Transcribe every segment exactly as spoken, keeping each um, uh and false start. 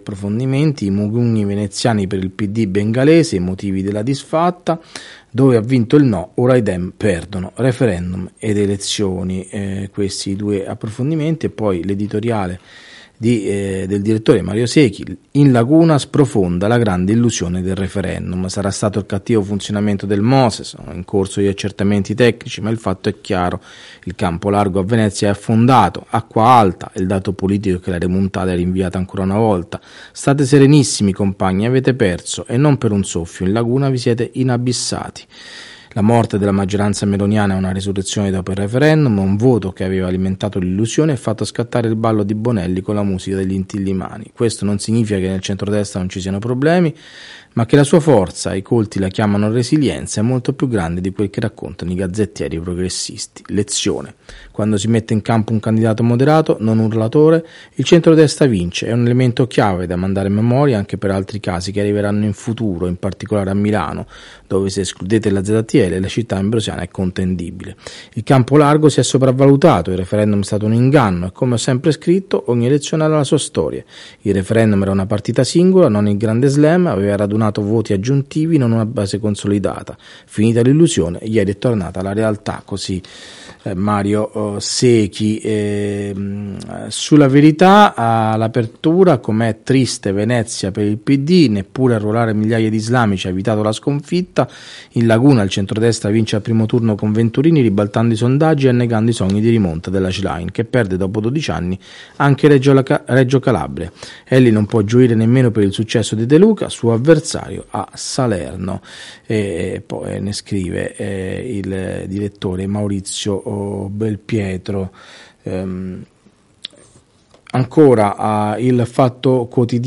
approfondimenti, i mugugni veneziani per il P D bengalese, i motivi della disfatta, dove ha vinto il no, ora i Dem perdono, referendum ed elezioni, eh, questi due approfondimenti, e poi l'editoriale di, eh, del direttore Mario Secchi. In Laguna sprofonda la grande illusione del referendum, sarà stato il cattivo funzionamento del MOSE, sono in corso gli accertamenti tecnici, ma il fatto è chiaro, il campo largo a Venezia è affondato, acqua alta, il dato politico è che la remontata è rinviata ancora una volta. State serenissimi compagni, avete perso, e non per un soffio, in Laguna vi siete inabissati. La morte della maggioranza meloniana è una risurrezione dopo il referendum, un voto che aveva alimentato l'illusione e fatto scattare il ballo di Bonelli con la musica degli Intillimani. Questo non significa che nel centrodestra non ci siano problemi, ma che la sua forza, i colti la chiamano resilienza, è molto più grande di quel che raccontano i gazzettieri progressisti. Lezione: quando si mette in campo un candidato moderato, non urlatore, il centrodestra vince, è un elemento chiave da mandare a memoria anche per altri casi che arriveranno in futuro, in particolare a Milano, dove se escludete la Z T L la città ambrosiana è contendibile. Il campo largo si è sopravvalutato, il referendum è stato un inganno e, come ho sempre scritto, ogni elezione ha la sua storia. Il referendum era una partita singola, non il grande slam, aveva radunato voti aggiuntivi, non una base consolidata. Finita l'illusione, ieri è tornata la realtà, così eh, Mario eh, Secchi. Eh, sulla verità, all'apertura, com'è triste Venezia per il P D, neppure arruolare migliaia di islamici ha evitato la sconfitta. In Laguna il centrodestra vince al primo turno con Venturini, ribaltando i sondaggi e annegando i sogni di rimonta della C-Line, che perde dopo dodici anni anche Reggio, Reggio Calabria. Elli non può gioire nemmeno per il successo di De Luca, suo avversario a Salerno. E poi ne scrive eh, il direttore Maurizio Belpietro. ehm, Ancora uh, il Fatto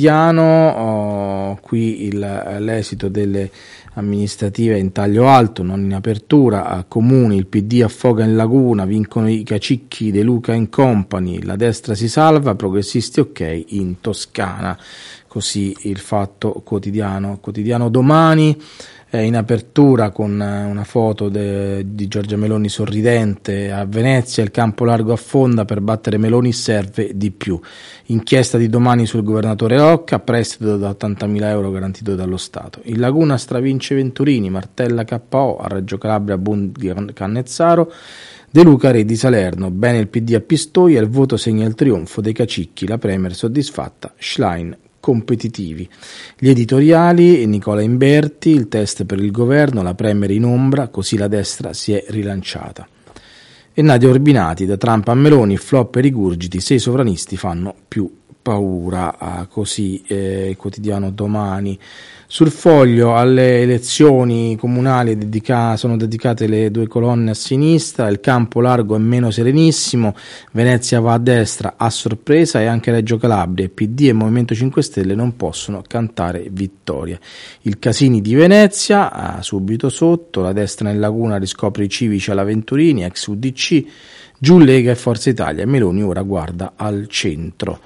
Quotidiano, uh, qui il, l'esito delle amministrative in taglio alto, non in apertura, a Comuni, il P D affoga in Laguna, vincono i cacicchi De Luca in Company, la destra si salva, progressisti ok in Toscana. Così il Fatto Quotidiano. Quotidiano Domani, eh, in apertura con una foto de, di Giorgia Meloni sorridente. A Venezia il campo largo affonda, per battere Meloni serve di più. Inchiesta di Domani sul governatore Rocca, prestito da ottantamila euro garantito dallo Stato. In Laguna stravince Venturini, martella K O, a Reggio Calabria Bundi Cannezzaro, De Luca re di Salerno, bene il P D a Pistoia, il voto segna il trionfo dei cacicchi, la Premier soddisfatta, Schlein competitivi. Gli editoriali, Nicola Imberti, il test per il governo, la Premier in ombra, così la destra si è rilanciata. E Nadia Urbinati, da Trump a Meloni, flop e rigurgiti, se i sovranisti fanno più paura, ah, così eh, il quotidiano Domani. Sul Foglio, alle elezioni comunali dedica- sono dedicate le due colonne a sinistra, il campo largo è meno serenissimo, Venezia va a destra a sorpresa e anche Reggio Calabria, P D e Movimento cinque Stelle non possono cantare vittoria. Il Casini di Venezia, ah, subito sotto, la destra nel Laguna riscopre i civici alla Venturini, ex U D C, giù Lega e Forza Italia, Meloni ora guarda al centro.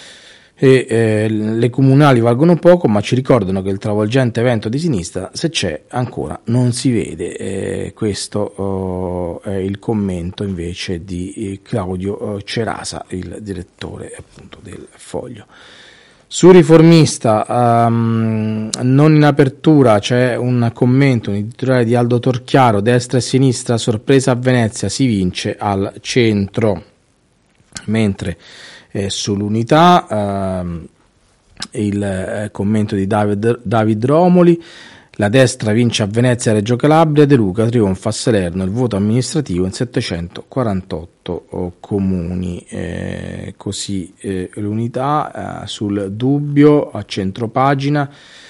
E, eh, le comunali valgono poco, ma ci ricordano che il travolgente evento di sinistra, se c'è, ancora non si vede. Eh, questo oh, è il commento invece di eh, Claudio oh, Cerasa, il direttore appunto del Foglio. Su Riformista, um, non in apertura, c'è un commento, un editoriale di Aldo Torchiaro, destra e sinistra, sorpresa a Venezia, si vince al centro, mentre Eh, sull'Unità ehm, il eh, commento di David, David Romoli, la destra vince a Venezia e Reggio Calabria, De Luca trionfa a Salerno, il voto amministrativo in settecentoquarantotto oh, comuni. Eh, così eh, l'Unità eh, sul dubbio a centropagina,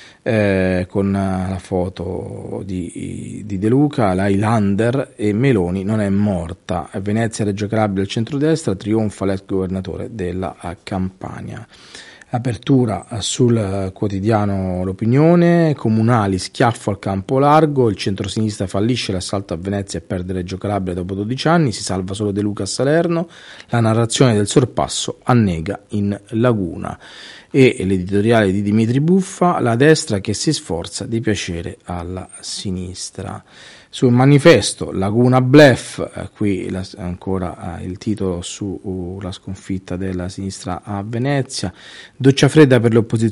Eh, con la foto di, di De Luca, la Highlander e Meloni non è morta. A Venezia, Reggio Calabria, il centrodestra, trionfa l'ex governatore della Campania. Apertura sul quotidiano L'Opinione, comunali, schiaffo al campo largo, il centrosinistra fallisce l'assalto a Venezia e perde Reggio Calabria dopo dodici anni, si salva solo De Luca a Salerno, la narrazione del sorpasso annega in Laguna. E l'editoriale di Dimitri Buffa, la destra che si sforza di piacere alla sinistra. Sul Manifesto, Laguna bluff, eh, qui la, ancora eh, il titolo sulla uh, sconfitta della sinistra a Venezia, doccia fredda per le opposizioni